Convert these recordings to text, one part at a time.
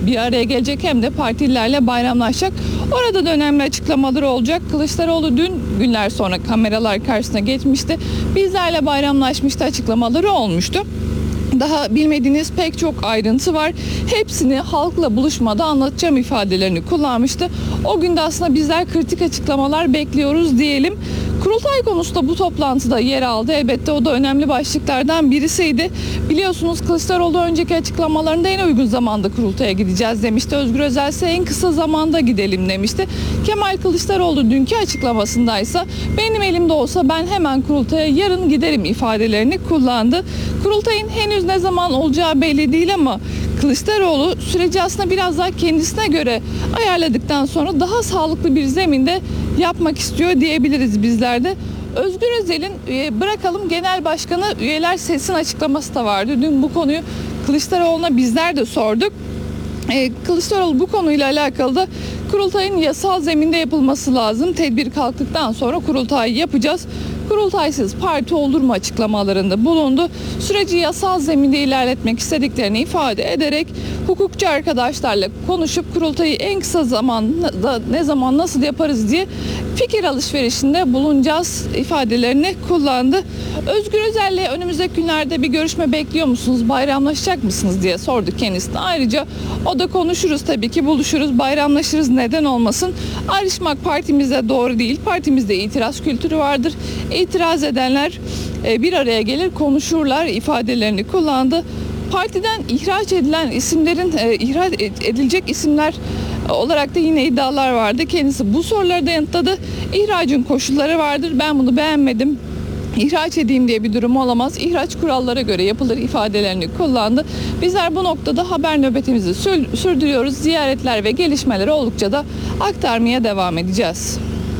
bir araya gelecek hem de partililerle bayramlaşacak. Orada da önemli açıklamaları olacak. Kılıçdaroğlu dün günler sonra kameralar karşısına geçmişti. Bizlerle bayramlaşmıştı, açıklamaları olmuştu. Daha bilmediğiniz pek çok ayrıntı var. Hepsini halkla buluşmada anlatacağım ifadelerini kullanmıştı. O günde aslında bizler kritik açıklamalar bekliyoruz diyelim. Kurultay konusunda bu toplantıda yer aldı. Elbette o da önemli başlıklardan birisiydi. Biliyorsunuz Kılıçdaroğlu önceki açıklamalarında en uygun zamanda kurultaya gideceğiz demişti. Özgür Özel ise en kısa zamanda gidelim demişti. Kemal Kılıçdaroğlu dünkü açıklamasındaysa benim elimde olsa ben hemen kurultaya yarın giderim ifadelerini kullandı. Kurultayın henüz ne zaman olacağı belli değil ama Kılıçdaroğlu süreci aslında biraz daha kendisine göre ayarladıktan sonra daha sağlıklı bir zeminde yapmak istiyor diyebiliriz bizler de. Özgür Özel'in bırakalım genel başkanı üyeler sesinin açıklaması da vardı. Dün bu konuyu Kılıçdaroğlu'na bizler de sorduk. Kılıçdaroğlu bu konuyla alakalı da kurultayın yasal zeminde yapılması lazım. Tedbir kalktıktan sonra kurultayı yapacağız. Kurultaysız parti olur mu açıklamalarında bulundu. Süreci yasal zeminde ilerletmek istediklerini ifade ederek hukukçu arkadaşlarla konuşup kurultayı en kısa zamanda ne zaman nasıl yaparız diye fikir alışverişinde bulunacağız ifadelerini kullandı. Özgür Özel'le önümüzdeki günlerde bir görüşme bekliyor musunuz? Bayramlaşacak mısınız diye sorduk kendisine. Ayrıca o da konuşuruz tabii ki, buluşuruz, bayramlaşırız, neden olmasın. Ayrışmak partimizde doğru değil. Partimizde itiraz kültürü vardır. İtiraz edenler bir araya gelir, konuşurlar ifadelerini kullandı. Partiden ihraç edilen isimlerin ihraç edilecek isimler olarak da yine iddialar vardı. Kendisi bu soruları da yanıtladı. İhracın koşulları vardır. Ben bunu beğenmedim. İhraç edeyim diye bir durum olamaz. İhraç kurallara göre yapılır ifadelerini kullandı. Bizler bu noktada haber nöbetimizi sürdürüyoruz. Ziyaretler ve gelişmeleri oldukça da aktarmaya devam edeceğiz.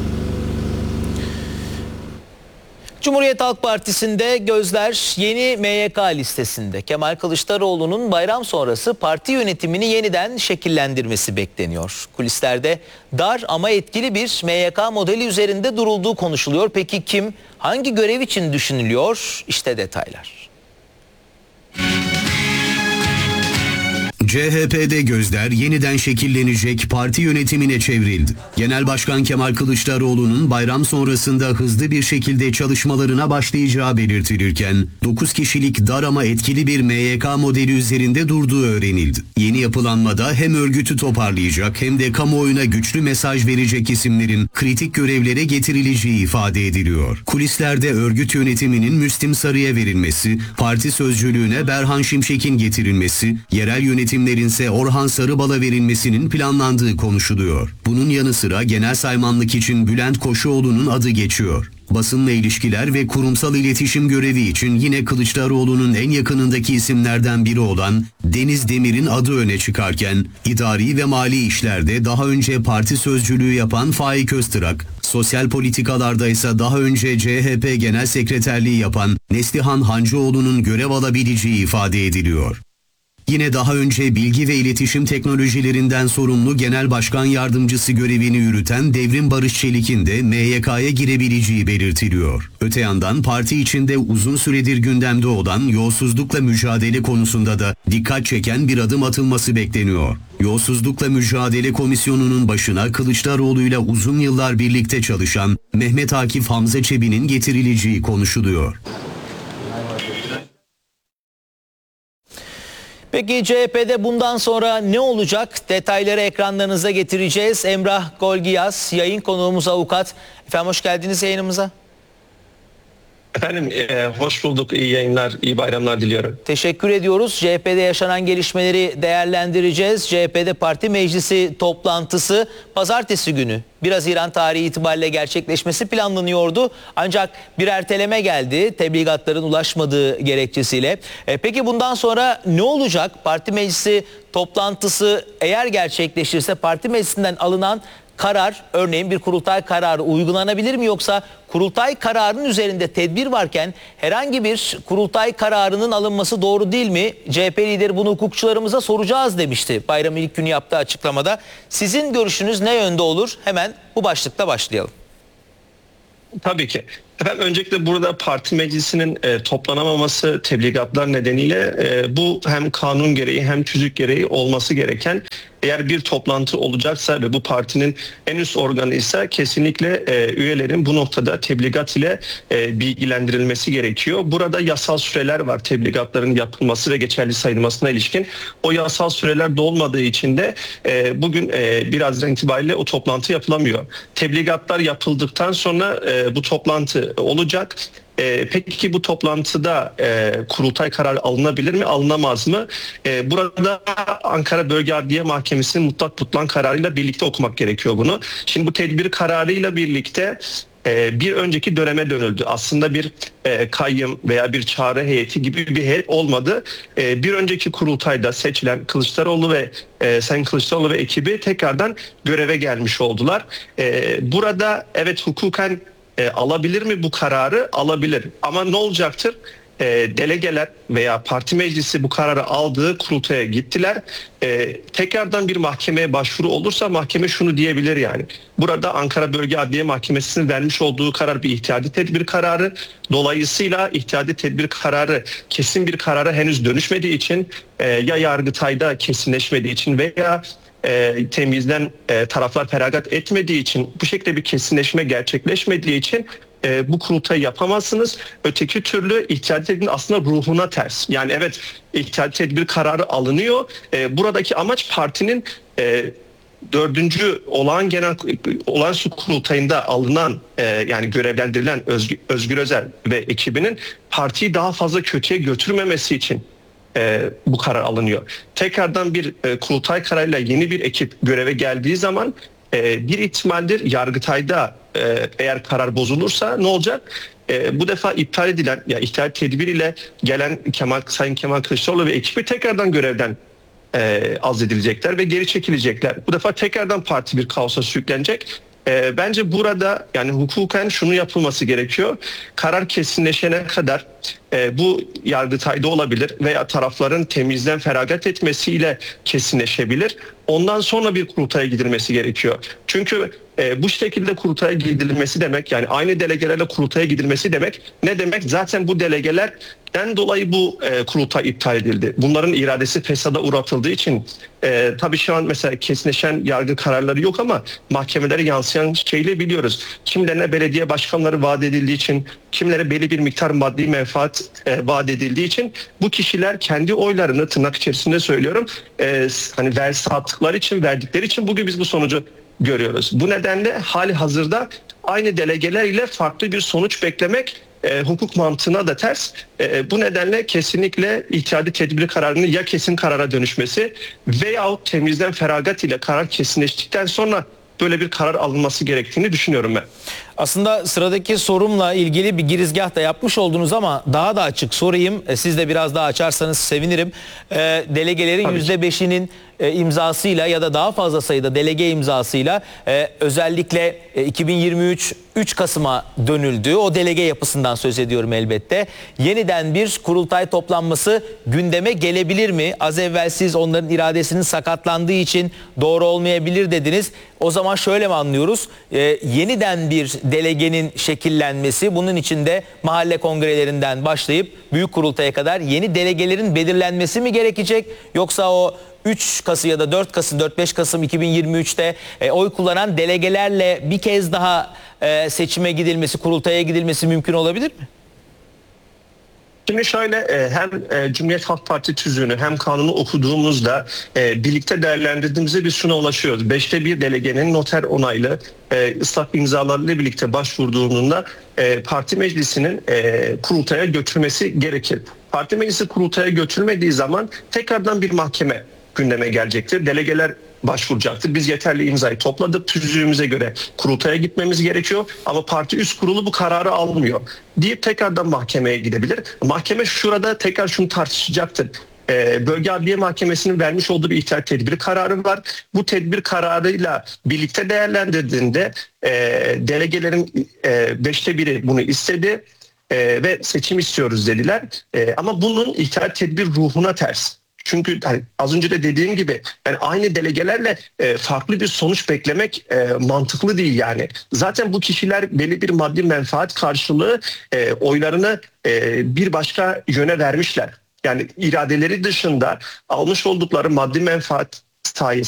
Cumhuriyet Halk Partisi'nde gözler yeni MYK listesinde. Kemal Kılıçdaroğlu'nun bayram sonrası parti yönetimini yeniden şekillendirmesi bekleniyor. Kulislerde dar ama etkili bir MYK modeli üzerinde durulduğu konuşuluyor. Peki kim, hangi görev için düşünülüyor? İşte detaylar. CHP'de gözler yeniden şekillenecek parti yönetimine çevrildi. Genel Başkan Kemal Kılıçdaroğlu'nun bayram sonrasında hızlı bir şekilde çalışmalarına başlayacağı belirtilirken 9 kişilik dar ama etkili bir MYK modeli üzerinde durduğu öğrenildi. Yeni yapılanmada hem örgütü toparlayacak hem de kamuoyuna güçlü mesaj verecek isimlerin kritik görevlere getirileceği ifade ediliyor. Kulislerde örgüt yönetiminin Müslim Sarı'ya verilmesi, parti sözcülüğüne Berhan Şimşek'in getirilmesi, yerel yönetimlerin ise Orhan Sarıbal'a verilmesinin planlandığı konuşuluyor. Bunun yanı sıra genel saymanlık için Bülent Koşuoğlu'nun adı geçiyor. Basınla ilişkiler ve kurumsal iletişim görevi için yine Kılıçdaroğlu'nun en yakınındaki isimlerden biri olan Deniz Demir'in adı öne çıkarken, idari ve mali işlerde daha önce parti sözcülüğü yapan Faik Öztürk, sosyal politikalarda ise daha önce CHP Genel Sekreterliği yapan Neslihan Hancıoğlu'nun görev alabileceği ifade ediliyor. Yine daha önce bilgi ve iletişim teknolojilerinden sorumlu Genel Başkan Yardımcısı görevini yürüten Devrim Barış Çelik'in de MYK'ya girebileceği belirtiliyor. Öte yandan parti içinde uzun süredir gündemde olan yolsuzlukla mücadele konusunda da dikkat çeken bir adım atılması bekleniyor. Yolsuzlukla Mücadele Komisyonu'nun başına Kılıçdaroğlu'yla uzun yıllar birlikte çalışan Mehmet Akif Hamza Çebi'nin getirileceği konuşuluyor. Peki CHP'de bundan sonra ne olacak? Detayları ekranlarınıza getireceğiz. Emrah Golgiyaz, yayın konuğumuz avukat. Efendim hoş geldiniz yayınımıza. Efendim hoş bulduk. İyi yayınlar, iyi bayramlar diliyorum. Teşekkür ediyoruz. CHP'de yaşanan gelişmeleri değerlendireceğiz. CHP'de parti meclisi toplantısı pazartesi günü 1 Haziran tarihi itibariyle gerçekleşmesi planlanıyordu. Ancak bir erteleme geldi tebligatların ulaşmadığı gerekçesiyle. Peki bundan sonra ne olacak? Parti meclisi toplantısı eğer gerçekleşirse parti meclisinden alınan karar, örneğin bir kurultay kararı uygulanabilir mi, yoksa kurultay kararının üzerinde tedbir varken herhangi bir kurultay kararının alınması doğru değil mi? CHP lideri bunu hukukçularımıza soracağız demişti bayramın ilk günü yaptığı açıklamada. Sizin görüşünüz ne yönde olur? Hemen bu başlıkta başlayalım. Tabii ki. Efendim öncelikle burada parti meclisinin toplanamaması tebligatlar nedeniyle bu hem kanun gereği hem tüzük gereği olması gereken, eğer bir toplantı olacaksa ve bu partinin en üst organı ise kesinlikle üyelerin bu noktada tebligat ile bilgilendirilmesi gerekiyor. Burada yasal süreler var tebligatların yapılması ve geçerli sayılmasına ilişkin. O yasal süreler dolmadığı için de bugün birazdan itibariyle o toplantı yapılamıyor. Tebligatlar yapıldıktan sonra bu toplantı olacak. Peki bu toplantıda kurultay kararı alınabilir mi, alınamaz mı? Burada Ankara Bölge Adliye Mahkemesi'nin mutlak tutman kararıyla birlikte okumak gerekiyor bunu. Şimdi bu tedbir kararıyla birlikte bir önceki döneme dönüldü. Aslında bir kayyım veya bir çağrı heyeti gibi bir heyet olmadı. Bir önceki kurultayda seçilen Kılıçdaroğlu ve Sayın Kılıçdaroğlu ve ekibi tekrardan göreve gelmiş oldular. Burada evet hukuken alabilir mi bu kararı? Alabilir. Ama ne olacaktır? Delegeler veya parti meclisi bu kararı aldığı kurultaya gittiler. Tekrardan bir mahkemeye başvuru olursa mahkeme şunu diyebilir yani. Burada Ankara Bölge Adliye Mahkemesi'nin vermiş olduğu karar bir ihtiyadi tedbir kararı. Dolayısıyla ihtiyadi tedbir kararı kesin bir karara henüz dönüşmediği için ya Yargıtay'da kesinleşmediği için veya temizden taraflar feragat etmediği için, bu şekilde bir kesinleşme gerçekleşmediği için bu kurultayı yapamazsınız. Öteki türlü ihtiyati tedbirin aslında ruhuna ters. Yani evet, ihtiyati tedbir kararı alınıyor. Buradaki amaç partinin 4. olağanüstü kurultayında alınan yani görevlendirilen Özgür Özel ve ekibinin partiyi daha fazla kötüye götürmemesi için bu karar alınıyor. Tekrardan bir kurultay kararıyla yeni bir ekip göreve geldiği zaman bir ihtimaldir Yargıtay'da eğer karar bozulursa ne olacak? Bu defa iptal edilen ya ihtiyat tedbiriyle gelen Sayın Kemal Kılıçdaroğlu ve ekibi tekrardan görevden azledilecekler ve geri çekilecekler. Bu defa tekrardan parti bir kaosa sürüklenecek. Bence burada yani hukuken şunu yapılması gerekiyor. Karar kesinleşene kadar bu Yargıtay'da olabilir veya tarafların temizden feragat etmesiyle kesinleşebilir. Ondan sonra bir kurultaya gidilmesi gerekiyor. Çünkü bu şekilde kurultaya gidilmesi demek, yani aynı delegelerle kurultaya gidilmesi demek ne demek? Zaten bu delegelerden dolayı bu kurultay iptal edildi. Bunların iradesi fesada uğratıldığı için tabii şu an mesela kesinleşen yargı kararları yok ama mahkemelere yansıyan şeyle biliyoruz. Kimlerine belediye başkanları vaat edildiği için, kimlere belli bir miktar maddi menfaat vaat edildiği için bu kişiler kendi oylarını, tırnak içerisinde söylüyorum, hani sattıkları için, verdikleri için bugün biz bu sonucu görüyoruz. Bu nedenle hali hazırda aynı delegeler ile farklı bir sonuç beklemek hukuk mantığına da ters. Bu nedenle kesinlikle ihtiyadi tedbir kararının ya kesin karara dönüşmesi veyahut temizden feragat ile karar kesinleştikten sonra böyle bir karar alınması gerektiğini düşünüyorum ben. Aslında sıradaki sorumla ilgili bir girizgah da yapmış oldunuz ama daha da açık sorayım. Siz de biraz daha açarsanız sevinirim. Delegelerin %5'inin imzasıyla ya da daha fazla sayıda delege imzasıyla özellikle 2023 3 Kasım'a dönüldü. O delege yapısından söz ediyorum elbette. Yeniden bir kurultay toplanması gündeme gelebilir mi? Az evvel siz onların iradesinin sakatlandığı için doğru olmayabilir dediniz. O zaman şöyle mi anlıyoruz? Yeniden bir delegenin şekillenmesi, bunun içinde mahalle kongrelerinden başlayıp büyük kurultaya kadar yeni delegelerin belirlenmesi mi gerekecek? Yoksa o 3 Kasım ya da 4 Kasım, 4-5 Kasım 2023'te oy kullanan delegelerle bir kez daha seçime gidilmesi, kurultaya gidilmesi mümkün olabilir mi? Şimdi şöyle, hem Cumhuriyet Halk Parti tüzüğünü hem kanunu okuduğumuzda birlikte değerlendirdiğimizde biz şuna ulaşıyoruz. 5'te 1 delegenin noter onaylı ıslak imzalarıyla birlikte başvurduğunda parti meclisinin kurultaya götürmesi gerekir. Parti meclisi kurultaya götürmediği zaman tekrardan bir mahkeme gündeme gelecektir. Delegeler başvuracaktır. Biz yeterli imzayı topladık. Tüzüğümüze göre kurultaya gitmemiz gerekiyor. Ama parti üst kurulu bu kararı almıyor deyip tekrardan mahkemeye gidebilir. Mahkeme şurada tekrar şunu tartışacaktır. Bölge Adliye Mahkemesi'nin vermiş olduğu bir ihtiyat tedbiri kararı var. Bu tedbir kararıyla birlikte değerlendirdiğinde delegelerin 5'te 1'i bunu istedi ve seçim istiyoruz dediler. Ama bunun ihtiyat tedbir ruhuna ters. Çünkü hani az önce de dediğim gibi yani aynı delegelerle farklı bir sonuç beklemek mantıklı değil yani. Zaten bu kişiler belli bir maddi menfaat karşılığı oylarını bir başka yöne vermişler. Yani iradeleri dışında almış oldukları maddi menfaat sayesinde